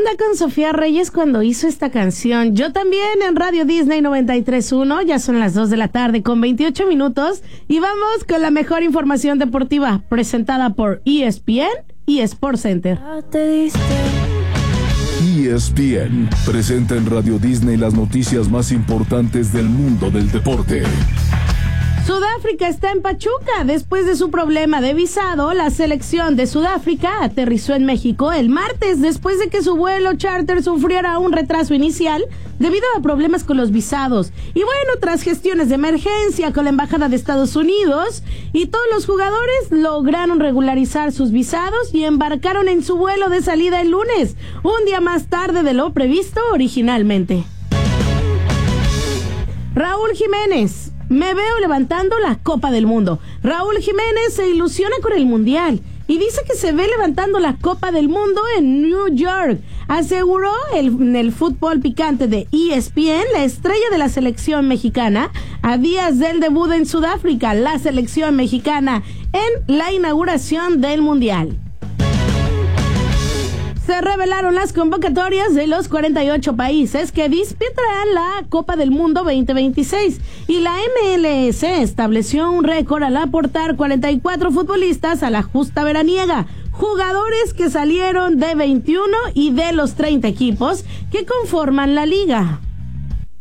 onda con Sofía Reyes cuando hizo esta canción? Yo también en Radio Disney 93.1, ya son las 2 de la tarde con 28 minutos y vamos con la mejor información deportiva presentada por ESPN y Sports Center. ESPN presenta en Radio Disney las noticias más importantes del mundo del deporte. Sudáfrica está en Pachuca. Después de su problema de visado, la selección de Sudáfrica aterrizó en México el martes después de que su vuelo charter sufriera un retraso inicial debido a problemas con los visados. Y bueno, tras gestiones de emergencia con la Embajada de Estados Unidos, y todos los jugadores lograron regularizar sus visados y embarcaron en su vuelo de salida el lunes, un día más tarde de lo previsto originalmente. Raúl Jiménez. Me veo levantando la Copa del Mundo. Raúl Jiménez se ilusiona con el Mundial y dice que se ve levantando la Copa del Mundo en New York. Aseguró en el fútbol picante de ESPN la estrella de la selección mexicana a días del debut en Sudáfrica, la selección mexicana en la inauguración del Mundial. Se revelaron las convocatorias de los 48 países que disputarán la Copa del Mundo 2026 y la MLS estableció un récord al aportar 44 futbolistas a la justa veraniega, jugadores que salieron de 21 y de los 30 equipos que conforman la liga.